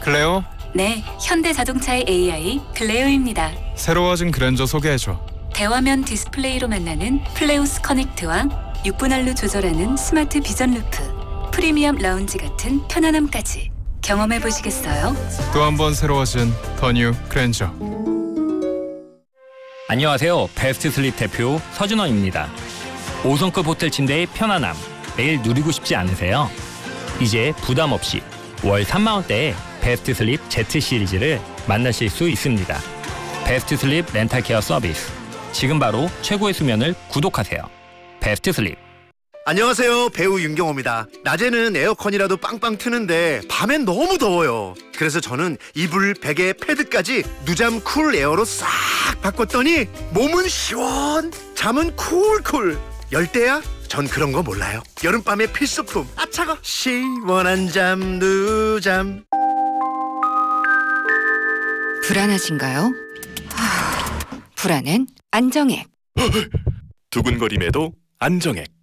클레오? 네, 현대자동차의 AI 클레오입니다. 새로워진 그랜저 소개해줘. 대화면 디스플레이로 만나는 플레오스 커넥트와 6분할로 조절하는 스마트 비전 루프, 프리미엄 라운지 같은 편안함까지 경험해 보시겠어요? 또 한 번 새로워진 더 뉴 그랜저. 안녕하세요. 베스트 슬립 대표 서준원입니다. 5성급 호텔 침대의 편안함, 매일 누리고 싶지 않으세요? 이제 부담 없이 월 3만 원대에 베스트 슬립 Z 시리즈를 만나실 수 있습니다. 베스트 슬립 렌탈 케어 서비스. 지금 바로 최고의 수면을 구독하세요. 베스트 슬립. 안녕하세요. 배우 윤경호입니다. 낮에는 에어컨이라도 빵빵 트는데 밤엔 너무 더워요. 그래서 저는 이불, 베개, 패드까지 누잠 쿨 에어로 싹 바꿨더니 몸은 시원, 잠은 쿨쿨. 열대야? 전 그런 거 몰라요. 여름밤의 필수품. 아 차가. 시원한 잠 누잠. 불안하신가요? 불안은 안정액. 두근거림에도 안정액.